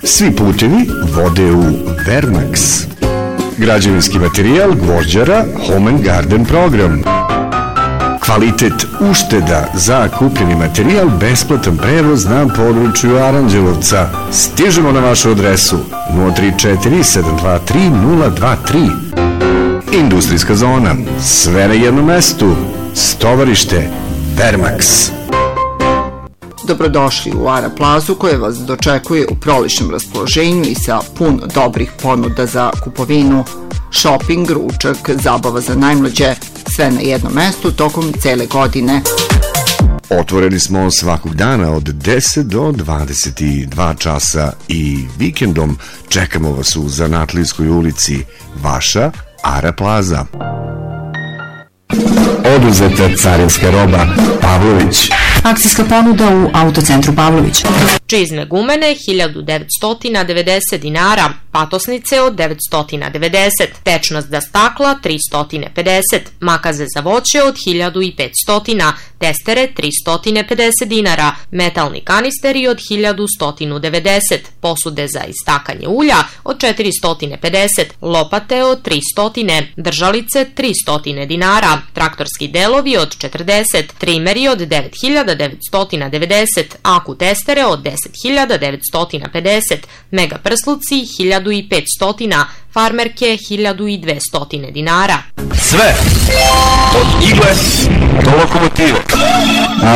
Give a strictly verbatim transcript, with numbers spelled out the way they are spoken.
Svi putevi vode u Vermax. Građevinski materijal Gvožđara Home and Garden program. Kvalitet ušteda za kupljeni materijal, besplatan prevoz na području Aranđelovca. Stižemo na vašu adresu nula tri četiri sedam dva tri nula dva tri. Industrijska zona, sve na jednom mestu. Stovarište Vermax. Dobrodošli u Ara Plazu koja vas dočekuje u proličnom raspoloženju i sa puno dobrih ponuda za kupovinu, šoping, ručak, zabava za najmlađe, sve na jednom mestu tokom cele godine. Otvoreni smo svakog dana od deset do dvadeset dva časa i vikendom čekamo vas u Zanatlijskoj ulici. Vaša Ara Plaza. Oduzeta carinska roba Pavlović. Akcijska ponuda u Autocentru Pavlović. Čizme gumene hiljadu devetsto devedeset dinara, patosnice od devetsto devedeset, tečnost za stakla tristo pedeset, makaze za voće od hiljadu petsto, testere tristo pedeset dinara, metalni kanisteri od hiljadu sto devedeset, posude za istakanje ulja od četiristo pedeset, lopate od tristo, držalice tristo dinara, traktorski delovi od četrdeset, trimeri od devet hiljada devetsto devedeset, aku testere od deset hiljada devetsto pedeset, mega prsluci hiljadu petsto, farmerke hiljadu dvesta dinara. Sve od igle do lokomotive.